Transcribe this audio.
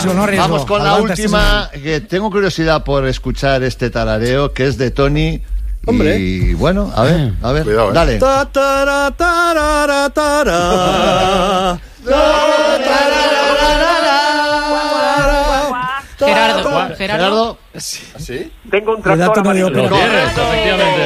arriesgo, no arriesgo. Vamos con la última, que tengo curiosidad por escuchar este tarareo, que es de Tony. Hombre. Y bueno, a ver, Cuidado, dale. Ta, tara, tarara, tara. Gerardo. Gerardo. ¿Sí? Tengo un El dato tractor no dio amarillo. pena. Correcto, efectivamente.